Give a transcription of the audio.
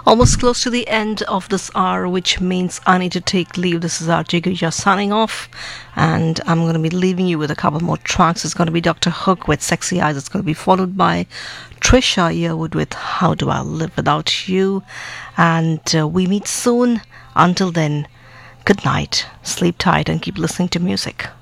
Almost close to the end of this hour, which means I need to take leave. This is RJ Guja signing off, and I'm going to be leaving you with a couple more tracks. It's going to be Dr. Hook with Sexy Eyes. It's going to be followed by Trisha Yearwood with How Do I Live Without You, and we meet soon. Until then, good night, sleep tight, and keep listening to music.